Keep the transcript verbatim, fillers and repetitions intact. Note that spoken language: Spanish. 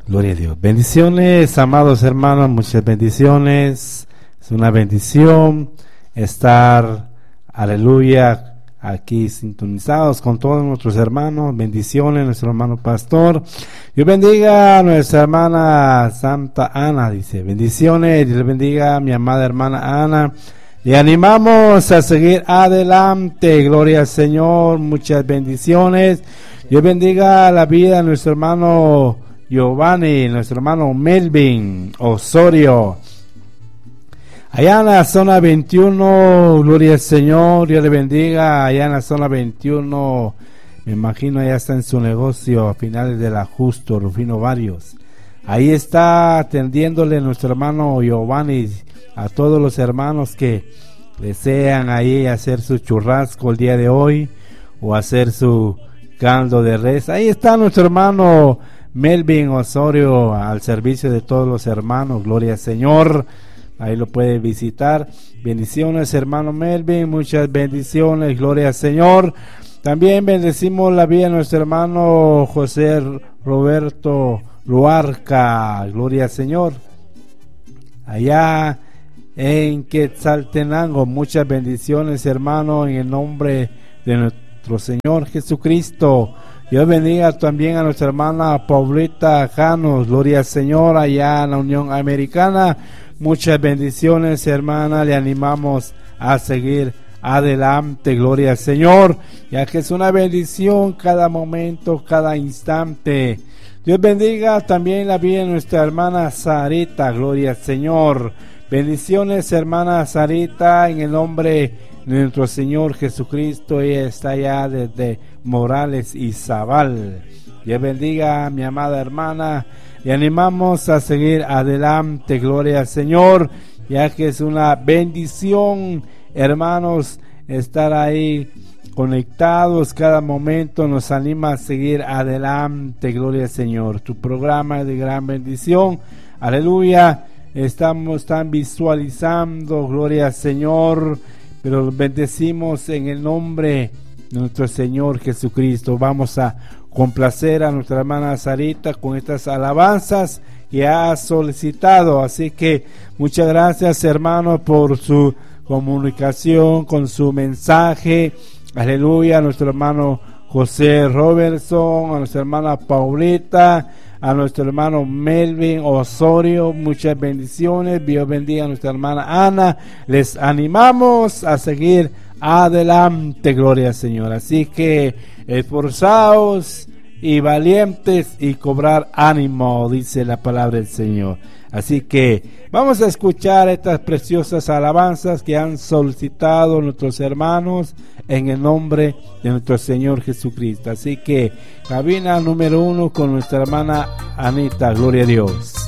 Gloria a Dios. Bendiciones, amados hermanos, muchas bendiciones. Es una bendición estar, aleluya, aquí sintonizados con todos nuestros hermanos. Bendiciones, nuestro hermano pastor. Dios bendiga a nuestra hermana Santa Ana, dice. Bendiciones, Dios bendiga a mi amada hermana Ana. Le animamos a seguir adelante. Gloria al Señor, muchas bendiciones. Dios bendiga la vida de nuestro hermano Giovanni, nuestro hermano Melvin Osorio, allá en la zona veintiuno, gloria al Señor, Dios le bendiga, allá en la zona veintiuno, me imagino allá está en su negocio a finales de la Justo, Rufino Varios, ahí está atendiéndole nuestro hermano Giovanni, a todos los hermanos que desean ahí hacer su churrasco el día de hoy, o hacer su caldo de res, ahí está nuestro hermano Melvin Osorio al servicio de todos los hermanos, gloria al Señor, ahí lo puede visitar. Bendiciones, hermano Melvin, muchas bendiciones, gloria al Señor. También bendecimos la vida de nuestro hermano José Roberto Luarca, gloria al Señor, allá en Quetzaltenango. Muchas bendiciones, hermano, en el nombre de nuestro Señor Jesucristo. Dios bendiga también a nuestra hermana Paulita Janos, gloria al Señor, allá en la Unión Americana. Muchas bendiciones, hermana, le animamos a seguir adelante, gloria al Señor, ya que es una bendición cada momento, cada instante. Dios bendiga también la vida de nuestra hermana Sarita, gloria al Señor. Bendiciones, hermana Sarita, en el nombre de nuestro Señor Jesucristo. Ella está allá desde Morales y Zabal. Dios bendiga a mi amada hermana. Le animamos a seguir adelante, gloria al Señor, ya que es una bendición, hermanos, estar ahí conectados cada momento. Nos anima a seguir adelante, gloria al Señor. Tu programa es de gran bendición, aleluya. Estamos tan visualizando, gloria al Señor, pero los bendecimos en el nombre de nuestro Señor Jesucristo. Vamos a complacer a nuestra hermana Sarita con estas alabanzas que ha solicitado. Así que muchas gracias, hermano, por su comunicación, con su mensaje. Aleluya, a nuestro hermano José Robertson, a nuestra hermana Paulita, a nuestro hermano Melvin Osorio, muchas bendiciones. Dios bendiga a nuestra hermana Ana. Les animamos a seguir adelante, gloria al Señor. Así que esforzaos y valientes y cobrar ánimo, dice la palabra del Señor. Así que vamos a escuchar estas preciosas alabanzas que han solicitado nuestros hermanos en el nombre de nuestro Señor Jesucristo. Así que cabina número uno con nuestra hermana Anita, gloria a Dios.